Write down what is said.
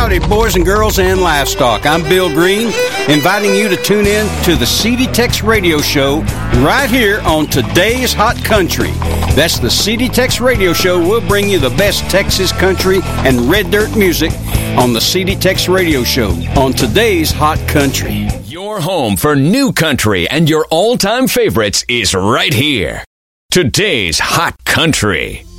Howdy, boys and girls and livestock. I'm Bill Green, inviting you to tune in to the CD Tex Radio Show right here on Today's Hot Country. That's the CD Tex Radio Show. We'll bring you the best Texas country and red dirt music on the CD Tex Radio Show on Today's Hot Country. Your home for new country and your all-time favorites is right here. Today's Hot Country.